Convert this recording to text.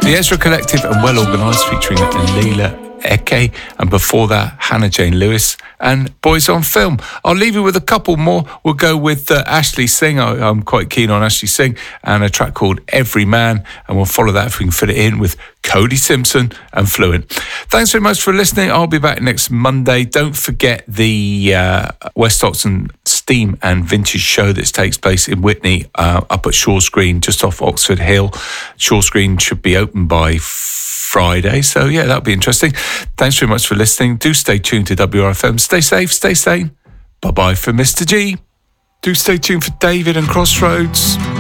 The Ezra Collective and Well Organised featuring Leela Eke, and before that Hannah Jane Lewis and Boys on Film. I'll leave you with a couple more. We'll go with Ashley Singh. I'm quite keen on Ashley Singh, and a track called Every Man, and we'll follow that if we can fit it in with Cody Simpson and Fluent. Thanks very much for listening. I'll be back next Monday. Don't forget the West Oxon Steam and Vintage show that takes place in Witney up at Shaw's Green, just off Oxford Hill. Shaw's Green should be open by Friday, so yeah, that'll be interesting. Thanks very much for listening. Do stay tuned to WRFM. Stay safe, stay sane. Bye-bye for Mr. G. Do stay tuned for David and Crossroads.